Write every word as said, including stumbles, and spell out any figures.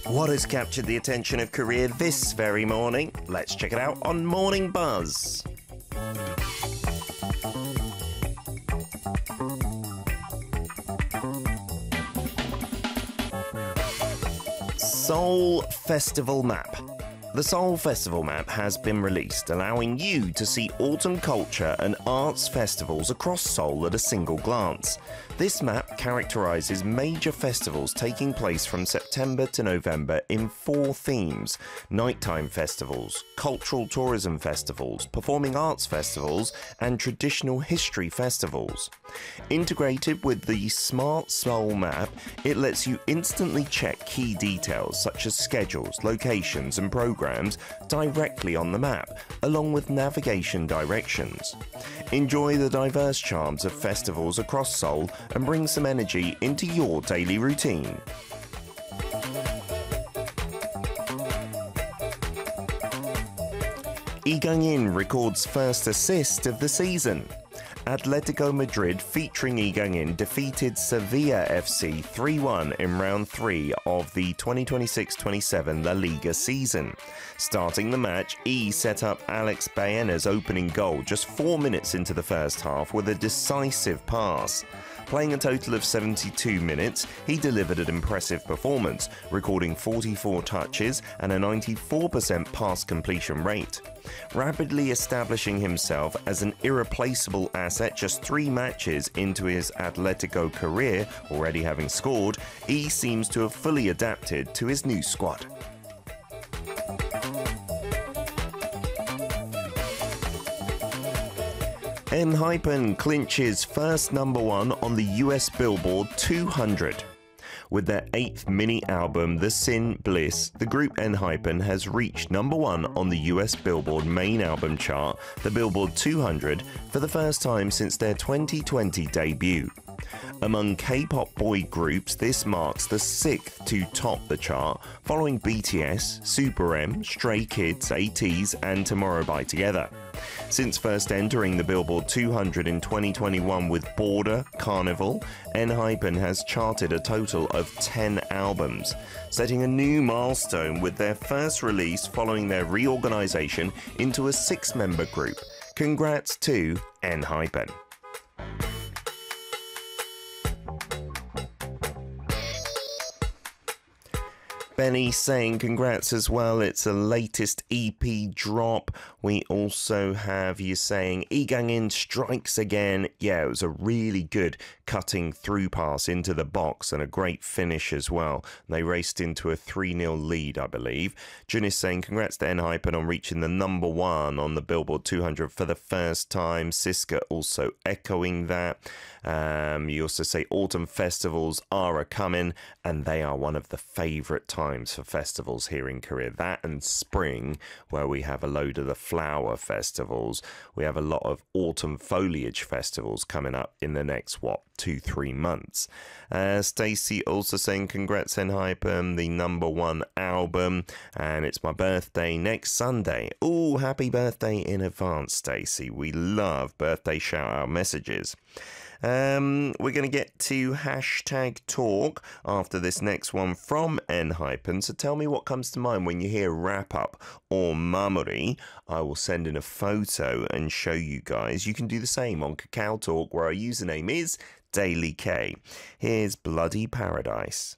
What has captured the attention of Korea this very morning? Let's check it out on Morning Buzz. Seoul Festival Map. The Seoul Festival Map has been released, allowing you to see autumn culture and arts festivals across Seoul at a single glance. This map characterises major festivals taking place from September to November in four themes: nighttime festivals, cultural tourism festivals, performing arts festivals, and traditional history festivals. Integrated with the Smart Seoul Map, it lets you instantly check key details such as schedules, locations, and programs directly on the map, along with navigation directions. Enjoy the diverse charms of festivals across Seoul and bring some energy into your daily routine. Lee Gang-in records first assist of the season. Atletico Madrid featuring Lee Gang-in defeated Sevilla F C three one in round three of the twenty twenty-six twenty-seven La Liga season. Starting the match, E set up Alex Baena's opening goal just four minutes into the first half with a decisive pass. Playing a total of seventy-two minutes, he delivered an impressive performance, recording forty-four touches and a ninety-four percent pass completion rate. Rapidly establishing himself as an irreplaceable asset just three matches into his Atletico career, already having scored, he seems to have fully adapted to his new squad. ENHYPEN clinches first number one on the U S Billboard two hundred. With their eighth mini-album, The Sin Bliss, the group ENHYPEN has reached number one on the U S Billboard main album chart, the Billboard two hundred, for the first time since their twenty twenty debut. Among K-pop boy groups, this marks the sixth to top the chart, following B T S, Super M, Stray Kids, ATEEZ, and Tomorrow by Together. Since first entering the Billboard two hundred in twenty twenty-one with Border, Carnival, ENHYPEN has charted a total of ten albums, setting a new milestone with their first release following their reorganization into a six-member group. Congrats to ENHYPEN. Benny saying congrats as well. It's a latest E P drop. We also have you saying Lee Gang-in strikes again. Yeah, it was a really good cutting through pass into the box and a great finish as well. They raced into a three nil lead, I believe. Jun is saying congrats to ENHYPEN on reaching the number one on the Billboard two hundred for the first time. Siska also echoing that. Um, you also say autumn festivals are a-coming, and they are one of the favourite times for festivals here in Korea. That and spring, where we have a load of the flower festivals. We have a lot of autumn foliage festivals coming up in the next, what, two, three months. Uh, Stacey also saying congrats ENHYPEN, the number one album, and it's my birthday next Sunday. Ooh, happy birthday in advance, Stacey. We love birthday shout-out messages. Um, we're going to get to hashtag talk after this next one from ENHYPEN. So tell me what comes to mind when you hear wrap up or mamori. I will send in a photo and show you guys. You can do the same on Kakao Talk, where our username is Daily K. Here's Bloody Paradise.